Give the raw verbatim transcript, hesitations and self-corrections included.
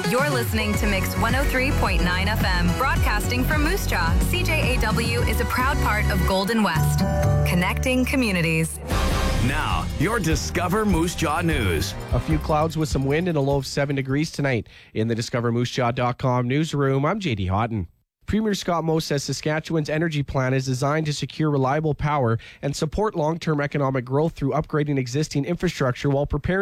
You're listening to Mix one oh three point nine F M, broadcasting from Moose Jaw. C J A W is a proud part of Golden West, connecting communities. Now, your Discover Moose Jaw news. A few clouds with some wind and a low of seven degrees tonight. In the discover moose jaw dot com newsroom, I'm J D Houghton. Premier Scott Moe says Saskatchewan's energy plan is designed to secure reliable power and support long-term economic growth through upgrading existing infrastructure while preparing